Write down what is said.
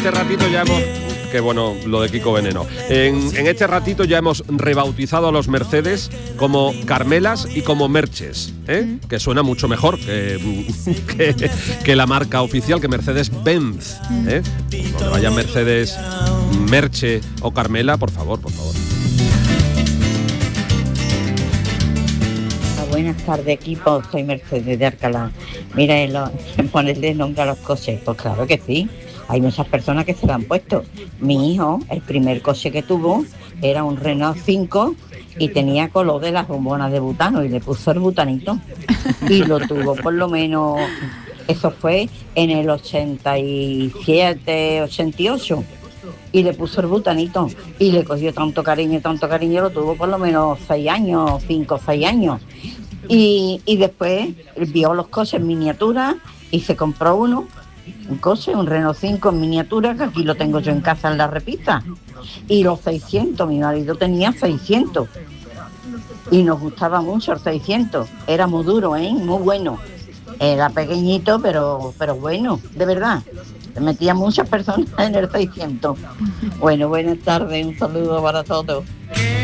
este ratito ya hemos... Qué bueno lo de Kiko Veneno. En este ratito ya hemos rebautizado a los Mercedes como Carmelas y como Merches, que suena mucho mejor que la marca oficial, que Mercedes-Benz. Cuando vaya Mercedes, Merche o Carmela, por favor. Buenas tardes, equipo. Soy Mercedes de Alcalá. Mira, ponerle nombre a los coches. Pues claro que sí. Hay muchas personas que se lo han puesto. Mi hijo, el primer coche que tuvo era un Renault 5 y tenía color de las bombonas de butano y le puso el butanito. Y lo tuvo por lo menos, eso fue en el 87, 88. Y le puso el butanito y le cogió tanto cariño, lo tuvo por lo menos 6 años, 5 o 6 años. Y después vio los coches en miniatura y se compró un coche, un Renault 5 en miniatura, que aquí lo tengo yo en casa en la repisa. Y los 600, mi marido tenía 600. Y nos gustaba mucho el 600. Era muy duro, muy bueno. Era pequeñito, pero bueno, de verdad. Se metían muchas personas en el 600. Bueno, buenas tardes, un saludo para todos.